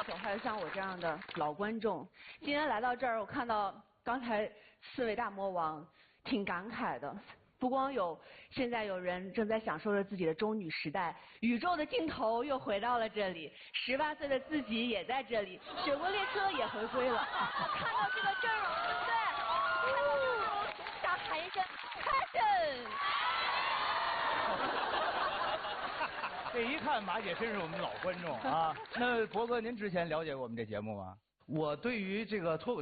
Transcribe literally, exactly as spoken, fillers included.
手，还有像我这样的老观众，今天来到这儿，我看到刚才四位大魔王，挺感慨的。不光有现在有人正在享受着自己的中女时代，宇宙的尽头又回到了这里，十八岁的自己也在这里，雪国列车也回归了。看到这个阵容，对不对？看到这个阵容，大喊一声 passion。 这一看马姐真是我们老观众啊。那博哥，您之前了解过我们这节目吗？ 我对于这个脱口